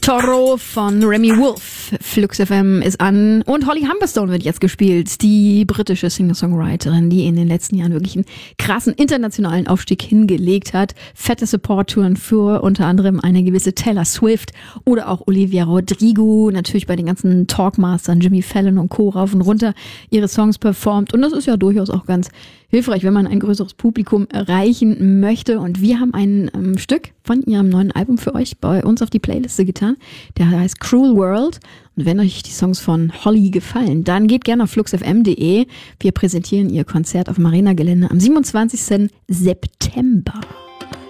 Toro von Remy Wolf. Flux FM ist an und Holly Humberstone wird jetzt gespielt. Die britische Singer-Songwriterin, die in den letzten Jahren wirklich einen krassen internationalen Aufstieg hingelegt hat. Fette Support-Touren für unter anderem eine gewisse Taylor Swift oder auch Olivia Rodrigo. Natürlich bei den ganzen Talkmastern Jimmy Fallon und Co. rauf und runter ihre Songs performt. Und das ist ja durchaus auch ganz hilfreich, wenn man ein größeres Publikum erreichen möchte. Und wir haben ein Stück von ihrem neuen Album für euch bei uns auf die Playliste getan. Der heißt Cruel World. Und wenn euch die Songs von Holly gefallen, dann geht gerne auf fluxfm.de. Wir präsentieren ihr Konzert auf dem Arena-Gelände am 27. September.